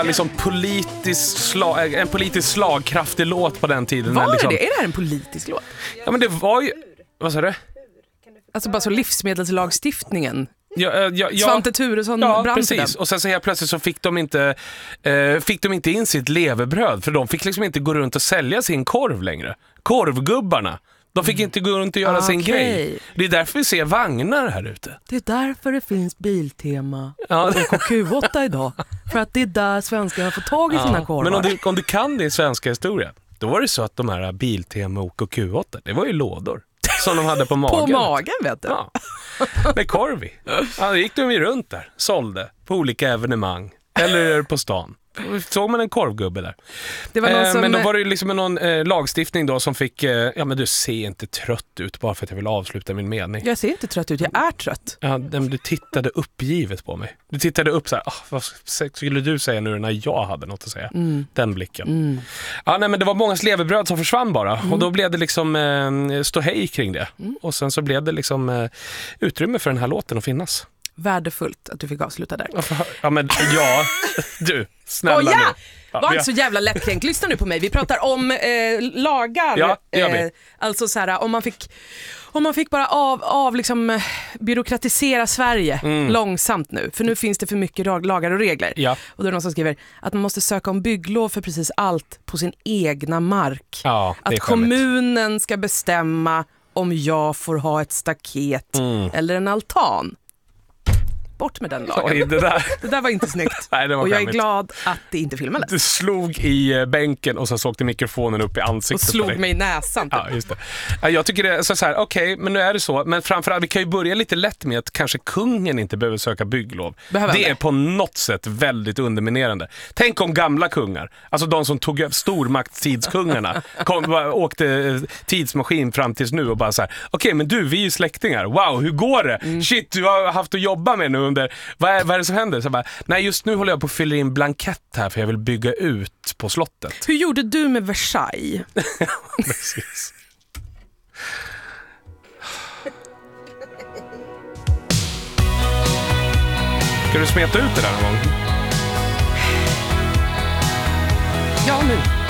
liksom en politisk slagkraftig låt på den tiden. Var liksom... det? Är det här en politisk låt? Ja, men det var ju... Vad sa du? Alltså bara så livsmedelslagstiftningen. Ja. Svante Thuresson brann precis. för den. Och sen så helt plötsligt så fick de inte in sitt levebröd, för de fick liksom inte gå runt och sälja sin korv längre. Korvgubbarna. De fick inte gå runt och göra sin grej. Det är därför vi ser vagnar här ute. Det är därför det finns Biltema och Q8 idag. För att det är där svenskarna får tag i sina korvar. Men om du kan din svenska historia, då var det så att de här Biltema och Q8, det var ju lådor som de hade på magen. På magen, vet du. Ja. Med korv i. Ja, då gick de ju runt där. Sålde på olika evenemang. Eller på stan. Såg man en korvgubbe där. Det var någon som... Men då var det ju liksom någon lagstiftning då som fick... ja, men du ser inte trött ut bara för att jag vill avsluta min mening. Jag ser inte trött ut, jag är trött. Ja, du tittade uppgivet på mig. Du tittade upp så här, vad skulle du säga nu när jag hade något att säga? Den blicken. Ja, nej, men det var mångas levebröd som försvann bara. Och då blev det liksom ståhej kring det. Och sen så blev det liksom utrymme för den här låten att finnas. Värdefullt att du fick avsluta där. Ja, men du, snälla nu. Var inte så jävla lättkränkt. Lyssna nu på mig. Vi pratar om lagar. Ja, det gör vi. Alltså så här, om man fick bara liksom byråkratisera Sverige långsamt nu. För nu finns det för mycket lagar och regler. Ja. Och då är det någon som skriver att man måste söka om bygglov för precis allt på sin egna mark. Ja, det är att kommunen ska bestämma om jag får ha ett staket eller en altan. Bort med den lagen. Oj, det där var inte snyggt. Nej, det var och jag är skämmigt. glad att det inte filmades. Du slog i bänken och så såg det mikrofonen upp i ansiktet. Och slog mig i näsan. Typ. Ja, just det. Ja, jag tycker det är så här, okej, men nu är det så. Men framförallt, vi kan ju börja lite lätt med att kanske kungen inte behöver söka bygglov. Det är på något sätt väldigt underminerande. Tänk om gamla kungar, alltså de som tog upp stormaktstidskungarna, åkte tidsmaskin fram tills nu och bara så här, okej, men du, vi är ju släktingar. Wow, hur går det? Shit, du har haft att jobba med nu. Vad är det som händer? Så bara, nej, just nu håller jag på att fylla in blankett här för jag vill bygga ut på slottet. Hur gjorde du med Versailles? Precis. Ska du smeta ut det där någon gång? Ja, nu.